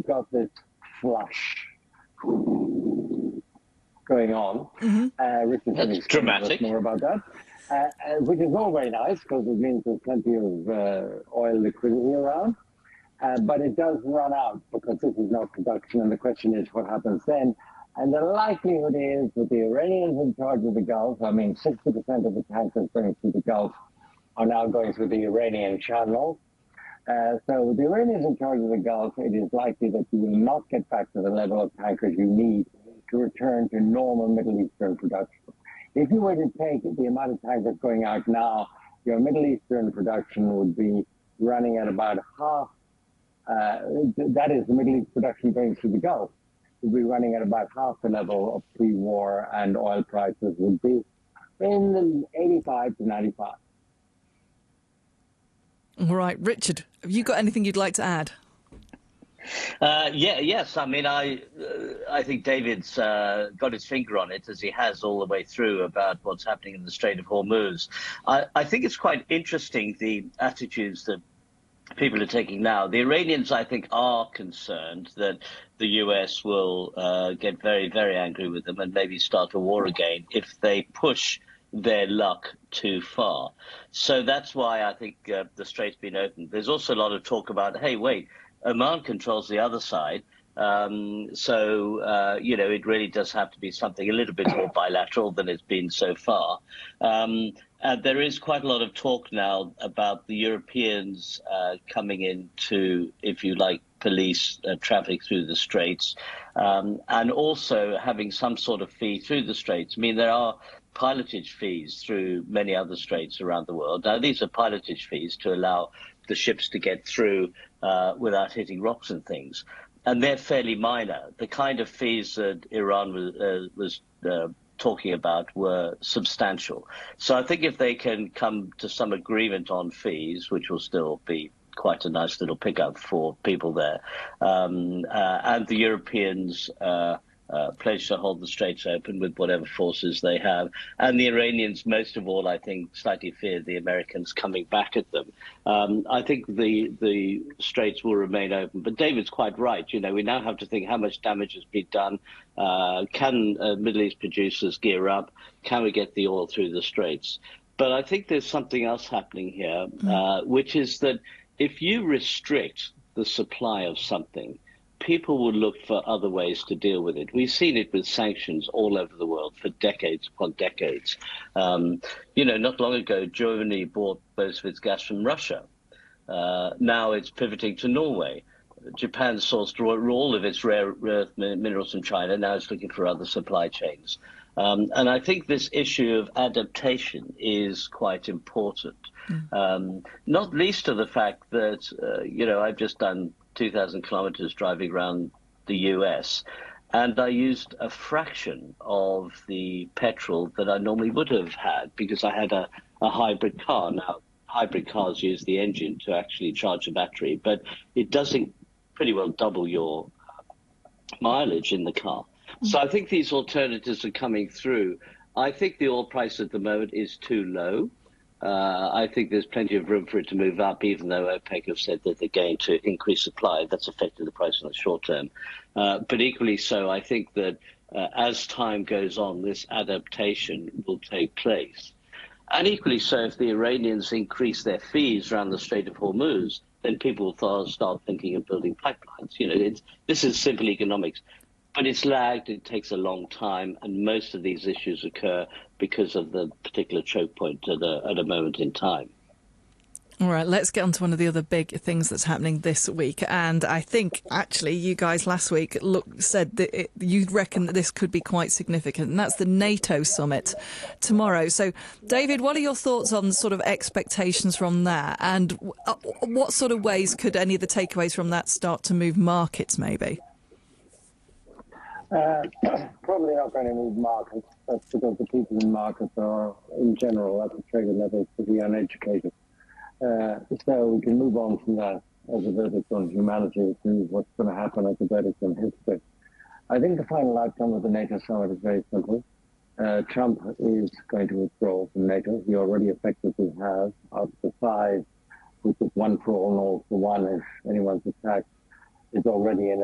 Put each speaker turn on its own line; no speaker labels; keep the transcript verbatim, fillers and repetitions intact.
you've got this flush going on.
Mm-hmm.
Uh, Richard can
That's
explain a
dramatic.
bit more about that, uh, uh, which is all very nice because it means there's plenty of uh, oil liquidity around. Uh, but it does run out because this is not production, and the question is what happens then. And the likelihood is that the Iranians in charge of the Gulf, I mean, sixty percent of the tankers going through the Gulf are now going through the Iranian channel. Uh, so with the Iranians in charge of the Gulf, it is likely that you will not get back to the level of tankers you need to return to normal Middle Eastern production. If you were to take the amount of tankers going out now, your Middle Eastern production would be running at about half. Uh, that is the Middle East production going through the Gulf would be running at about half the level of pre-war, and oil prices would be in the eighty-five to ninety-five.
All right, Richard, have you got anything you'd like to add?
Uh, yeah, yes. I mean, I uh, I think David's uh, got his finger on it, as he has all the way through, about what's happening in the Strait of Hormuz. I, I think it's quite interesting, the attitudes that people are taking now. The Iranians, I think, are concerned that the U S will uh, get very, very angry with them and maybe start a war again if they push their luck too far. So that's why I think uh, the strait's been opened. There's also a lot of talk about, hey, wait, Oman controls the other side. Um, so, uh, you know, it really does have to be something a little bit more bilateral than it's been so far. Um, and there is quite a lot of talk now about the Europeans uh, coming in to, if you like, police uh, traffic through the Straits, um, and also having some sort of fee through the Straits. I mean, there are pilotage fees through many other straits around the world. Now, these are pilotage fees to allow the ships to get through uh, without hitting rocks and things. And they're fairly minor. The kind of fees that Iran was, uh, was uh, talking about were substantial. So I think if they can come to some agreement on fees, which will still be quite a nice little pickup for people there, um, uh, and the Europeans uh, uh, pledge to hold the straits open with whatever forces they have, and the Iranians, most of all, I think, slightly fear the Americans coming back at them. Um, I think the the straits will remain open. But David's quite right. You know, we now have to think how much damage has been done. Uh, can uh, Middle East producers gear up? Can we get the oil through the straits? But I think there's something else happening here, uh, which is that if you restrict the supply of something, people will look for other ways to deal with it. We've seen it with sanctions all over the world for decades upon decades. Um, you know, not long ago, Germany bought most of its gas from Russia. Uh, now it's pivoting to Norway. Japan sourced all of its rare earth minerals from China. Now it's looking for other supply chains. Um, and I think this issue of adaptation is quite important, mm. um, not least to the fact that, uh, you know, I've just done two thousand kilometers driving around the U S, and I used a fraction of the petrol that I normally would have had because I had a, a hybrid car. Now, hybrid cars use the engine to actually charge the battery, but it doesn't pretty well double your mileage in the car. So I think these alternatives are coming through. I think the oil price at the moment is too low. Uh, I think there's plenty of room for it to move up, even though OPEC have said that they're going to increase supply. That's affected the price in the short term. Uh, but equally so, I think that uh, as time goes on, this adaptation will take place. And equally so, if the Iranians increase their fees around the Strait of Hormuz, then people will start thinking of building pipelines. You know, it's, this is simple economics. But it's lagged, it takes a long time, and most of these issues occur because of the particular choke point at a, at a moment in time.
All right, let's get on to one of the other big things that's happening this week. And I think, actually, you guys last week look, said that it, you reckon that this could be quite significant, and that's the NATO summit tomorrow. So, David, what are your thoughts on sort of expectations from that? And what sort of ways could any of the takeaways from that start to move markets, maybe?
Uh, probably not going to move markets. That's because the people in markets are, in general, at the trader level, pretty uneducated. Uh, so we can move on from that as a verdict on humanity to what's going to happen as a verdict on history. I think the final outcome of the NATO summit is very simple. Uh, Trump is going to withdraw from NATO. He already effectively has. Out of the five, which is one for all and all for one if anyone's attacked, is already in